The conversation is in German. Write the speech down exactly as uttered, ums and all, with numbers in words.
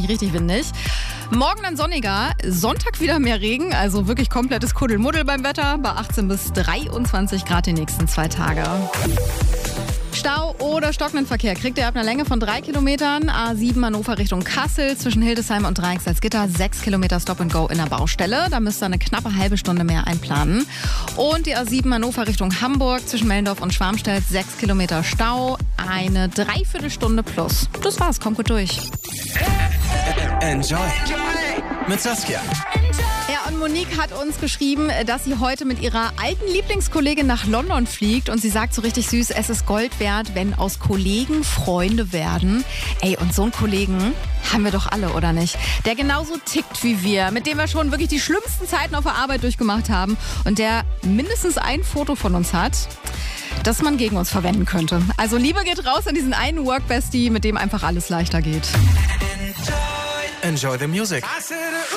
richtig, richtig windig. Morgen dann sonniger, Sonntag wieder mehr Regen, also wirklich komplettes Kuddelmuddel beim Wetter, bei achtzehn bis dreiundzwanzig Grad die nächsten zwei Tage. Stau oder stockenden Verkehr kriegt ihr ab einer Länge von drei Kilometern. A sieben Hannover Richtung Kassel zwischen Hildesheim und Dreiecksalzgitter. sechs Kilometer Stop and Go in der Baustelle. Da müsst ihr eine knappe halbe Stunde mehr einplanen. Und die A sieben Hannover Richtung Hamburg zwischen Mellendorf und Schwarmstedt. sechs Kilometer Stau. Eine Dreiviertelstunde plus. Das war's, kommt gut durch. Enjoy mit Saskia. Ja, und Monique hat uns geschrieben, dass sie heute mit ihrer alten Lieblingskollegin nach London fliegt. Und sie sagt so richtig süß, es ist Gold wert, wenn aus Kollegen Freunde werden. Ey, und so einen Kollegen haben wir doch alle, oder nicht? Der genauso tickt wie wir, mit dem wir schon wirklich die schlimmsten Zeiten auf der Arbeit durchgemacht haben. Und der mindestens ein Foto von uns hat, das man gegen uns verwenden könnte. Also Liebe geht raus an diesen einen Workbestie, mit dem einfach alles leichter geht. Enjoy the music.